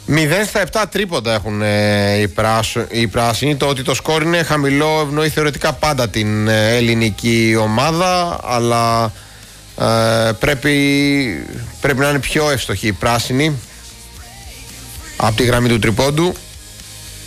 0 στα 7 τρίποντα έχουν οι πράσινοι. Το ότι το σκορ είναι χαμηλό ευνοεί θεωρητικά πάντα την ελληνική ομάδα, αλλά πρέπει να είναι πιο εύστοχοι οι πράσινοι από τη γραμμή του τρίποντου.